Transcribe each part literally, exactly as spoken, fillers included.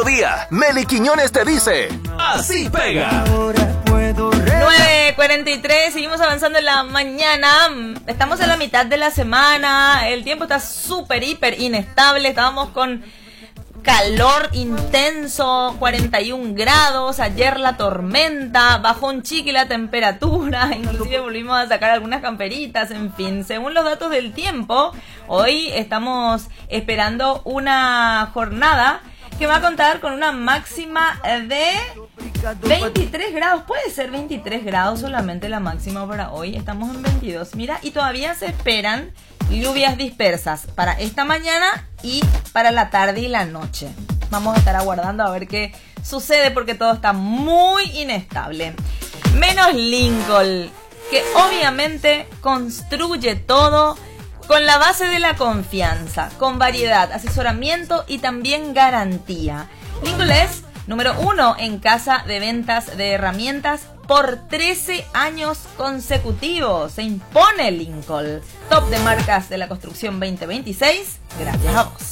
día. Meli Quiñones te dice, así pega. nueve cuarenta y tres, seguimos avanzando en la mañana. Estamos en la mitad de la semana. El tiempo está súper, hiper inestable. Estábamos con calor intenso, cuarenta y un grados. Ayer la tormenta, bajó un chiqui la temperatura. Inclusive volvimos a sacar algunas camperitas. En fin, según los datos del tiempo, hoy estamos esperando una jornada que va a contar con una máxima de veintitrés grados. Puede ser veintitrés grados solamente la máxima para hoy. Estamos en veintidós. Mira, y todavía se esperan lluvias dispersas para esta mañana y para la tarde y la noche. Vamos a estar aguardando a ver qué sucede porque todo está muy inestable. Menos Lincoln, que obviamente construye todo con la base de la confianza, con variedad, asesoramiento y también garantía. Lincoln es número uno en casa de ventas de herramientas por trece años consecutivos. Se impone Lincoln, top de marcas de la construcción veinte veintiséis, gracias a vos.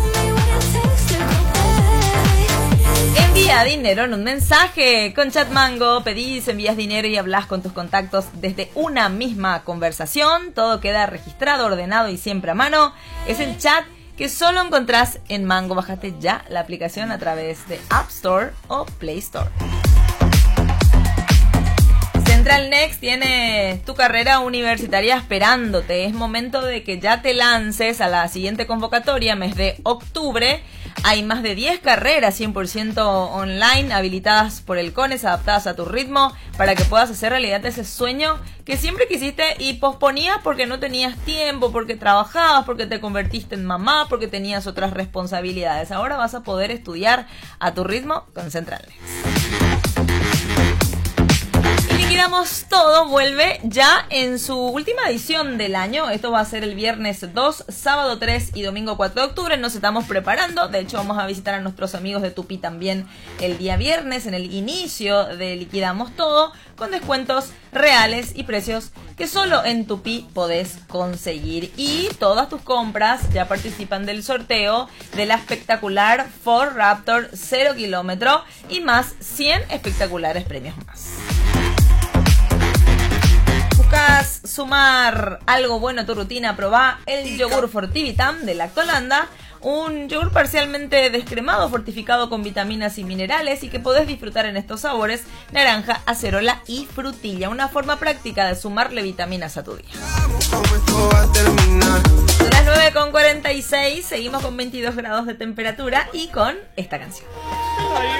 Envía dinero en un mensaje. Con Chatmango pedís, envías dinero y hablas con tus contactos desde una misma conversación. Todo queda registrado, ordenado y siempre a mano. Es el chat que solo encontrás en Mango. Bájate ya la aplicación a través de App Store o Play Store. Central Next tiene tu carrera universitaria esperándote. Es momento de que ya te lances a la siguiente convocatoria, mes de octubre. Hay más de diez carreras cien por ciento online habilitadas por el CONES, adaptadas a tu ritmo, para que puedas hacer realidad ese sueño que siempre quisiste y posponías porque no tenías tiempo, porque trabajabas, porque te convertiste en mamá, porque tenías otras responsabilidades. Ahora vas a poder estudiar a tu ritmo con Central Next. Liquidamos todo vuelve ya en su última edición del año. Esto va a ser el viernes dos, sábado tres y domingo cuatro de octubre. Nos estamos preparando. De hecho, vamos a visitar a nuestros amigos de Tupi también el día viernes, en el inicio de Liquidamos Todo, con descuentos reales y precios que solo en Tupi podés conseguir. Y todas tus compras ya participan del sorteo de la espectacular Ford Raptor cero kilómetro y más cien espectaculares premios más. ¿Buscas sumar algo bueno a tu rutina? Probá el yogur Fortivitam de Lactolanda, un yogur parcialmente descremado, fortificado con vitaminas y minerales y que podés disfrutar en estos sabores: naranja, acerola y frutilla. Una forma práctica de sumarle vitaminas a tu día. Son las nueve con cuarenta y seis, seguimos con veintidós grados de temperatura y con esta canción.